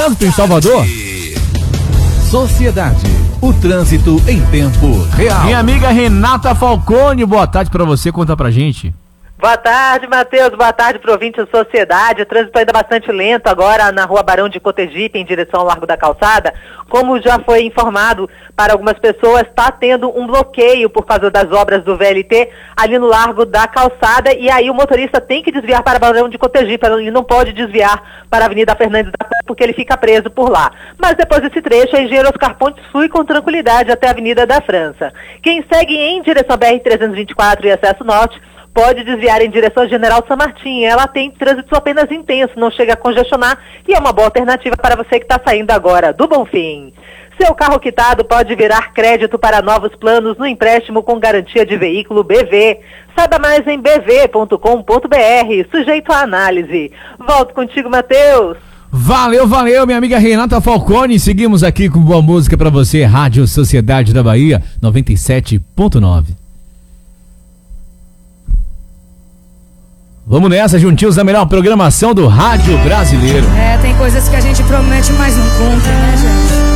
trânsito em Salvador. Sociedade, o trânsito em tempo real. Minha amiga Renata Falcone, boa tarde pra você, conta pra gente. Boa tarde, Matheus. Boa tarde pro ouvinte da Sociedade. O trânsito ainda bastante lento agora na rua Barão de Cotegipe, em direção ao Largo da Calçada. Como já foi informado para algumas pessoas, está tendo um bloqueio por causa das obras do VLT ali no Largo da Calçada. E aí o motorista tem que desviar para Barão de Cotegipe. Ele não pode desviar para a Avenida Fernandes da Penha, porque ele fica preso por lá. Mas depois desse trecho, a Engenheiro Oscar Pontes flui com tranquilidade até a Avenida da França. Quem segue em direção à BR-324 e acesso norte, pode desviar em direção a General San Martín. Ela tem trânsito apenas intenso, não chega a congestionar e é uma boa alternativa para você que está saindo agora do Bonfim. Seu carro quitado pode virar crédito para novos planos no empréstimo com garantia de veículo BV. Saiba mais em bv.com.br, sujeito à análise. Volto contigo, Matheus. Valeu, minha amiga Renata Falcone. Seguimos aqui com boa música para você, Rádio Sociedade da Bahia, 97.9. Vamos nessa, juntinhos, da melhor programação do rádio brasileiro. Tem coisas que a gente promete, mas não cumpre, né, gente?